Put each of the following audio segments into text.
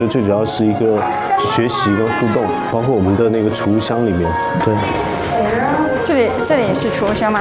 最主要是一个学习跟互动，包括我们的那个储物箱里面，对。 这里是储物箱吗？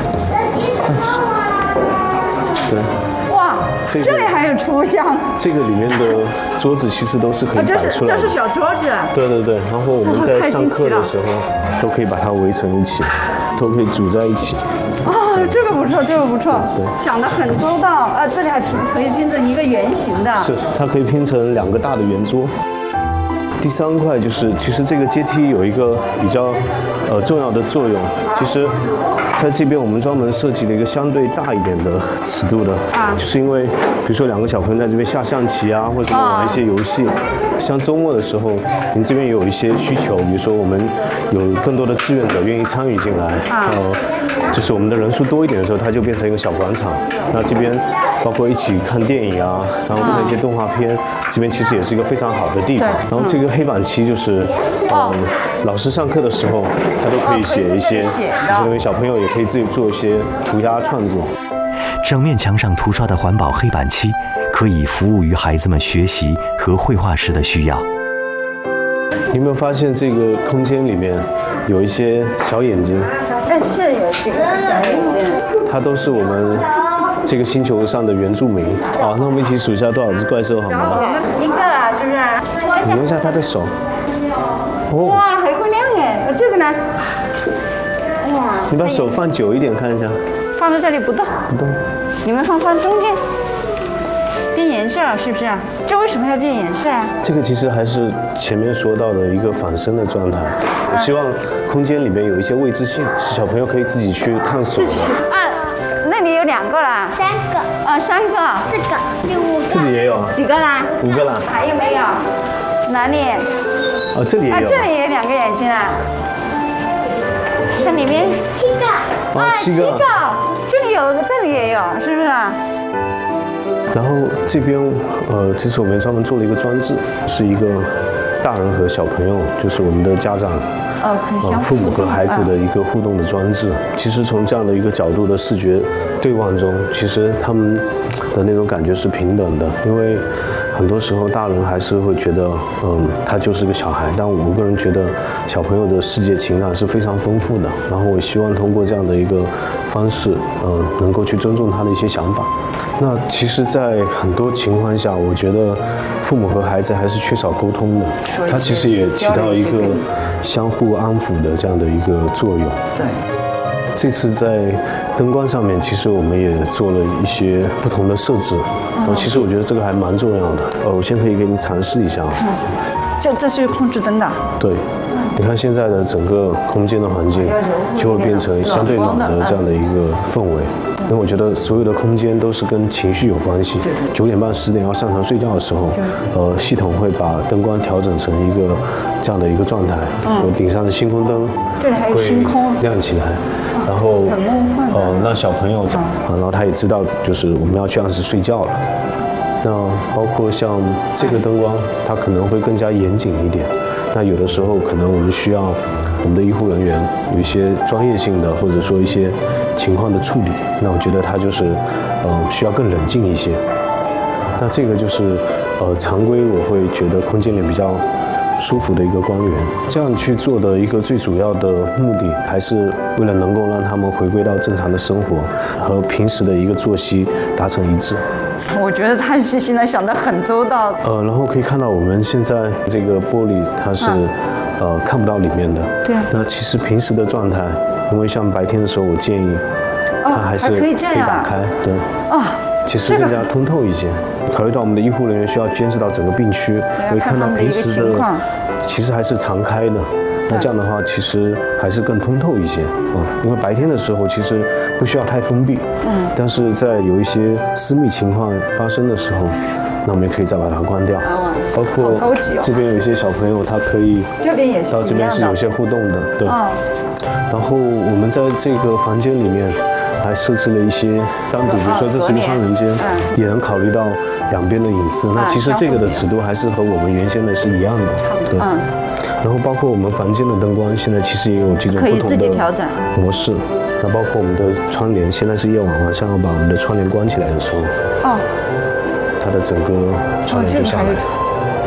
对。 哇，这里还有储物箱。 这个里面的桌子其实都是可以摆出来的。 这是小桌子。 对。然后我们在上课的时候都可以把它围成一起，都可以组在一起。 这个不错，想得很周到。这里还可以拼成一个圆形的。 是，它可以拼成2个大的圆桌。第3块就是，其实这个阶梯有一个比较重要的作用。其实，在这边我们专门设计了一个相对大一点的尺度的，就是因为比如说2个小朋友在这边下象棋啊，或者玩一些游戏，像周末的时候，您这边也有一些需求，比如说我们有更多的志愿者愿意参与进来，就是我们的人数多一点的时候，它就变成一个小广场。那这边包括一起看电影啊，然后看一些动画片，这边其实也是一个非常好的地方。然后这个黑板漆就是，老师上课的时候，他都可以写一些，因为小朋友也可以自己做一些涂鸦创作。 整面墙上涂刷的环保黑板漆，可以服务于孩子们学习和绘画时的需要。 你有没有发现这个空间里面有一些小眼睛？ 是有几个小眼睛。 它都是我们这个星球上的原住民。好，那我们一起数一下多少只怪兽好吗？ 一个了，是不是？ 你摸一下它的手。 哇，还会亮哎！这个呢？哇！ 你把手放久一点看一下。 放在这里不动。 不动。 你们放中间。变颜色了是不是？这为什么要变颜色啊？ 这个其实还是前面说到的一个仿生的状态。我希望空间里面有一些未知性，是小朋友可以自己去探索的。 那里有2个啦。 3个。 3个。 4个。第5个。 这里也有啊。 几个啦 ？5个啦。 还有没有？哪里？ 这里也有。 这里也2个眼睛啊。看里面。 7个。 7个。 这里也有，是不是？ 然后这边，这是我们专门做了一个装置，是一个大人和小朋友，就是我们的家长，父母和孩子的一个互动的装置。其实从这样的一个角度的视觉对望中，其实他们的那种感觉是平等的，因为很多时候大人还是会觉得，他就是个小孩，但我个人觉得小朋友的世界情感是非常丰富的。然后我希望通过这样的一个方式，能够去尊重他的一些想法。那其实，在很多情况下，我觉得父母和孩子还是缺少沟通的。它其实也起到一个相互安抚的这样的一个作用。 对。 这次在灯光上面，其实我们也做了一些不同的设置。其实我觉得这个还蛮重要的。我先可以给你尝试一下。 看一下。这是控制灯的。 对。你看现在的整个空间的环境，就会变成相对暖的这样的一个氛围。因为我觉得所有的空间都是跟情绪有关系。9点半、10点要上床睡觉的时候，系统会把灯光调整成一个这样的一个状态。说顶上的星空灯会亮起来，然后让小朋友然后他也知道就是我们要去按时睡觉了。那包括像这个灯光，它可能会更加严谨一点。那有的时候可能我们需要我们的医护人员有一些专业性的，或者说一些情况的处理。那我觉得它就是需要更冷静一些。那这个就是常规我会觉得空间里比较舒服的一个光源。这样去做的一个最主要的目的，还是为了能够让他们回归到正常的生活和平时的一个作息达成一致。 我觉得太细心了，想得很周到。 然后可以看到我们现在这个玻璃它是看不到里面的。 对。 那其实平时的状态，因为像白天的时候，我建议它还是可以打开。对。其实更加通透一些。考虑到我们的医护人员需要监视到整个病区，可以看到平时的其实还是常开的。那这样的话，其实还是更通透一些因为白天的时候其实不需要太封闭，但是在有一些私密情况发生的时候，那我们也可以再把它关掉。包括这边有一些小朋友，他可以到这边是有些互动的，对。然后我们在这个房间里面还设置了一些单独，比如说这是一个双人间，也能考虑到两边的隐私。那其实这个的尺度还是和我们原先的是一样的，对。然后包括我们房间的灯光，现在其实也有几种不同的模式。那包括我们的窗帘，现在是夜晚，晚上要把我们的窗帘关起来的时候，它的整个窗帘就下来。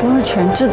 都是全自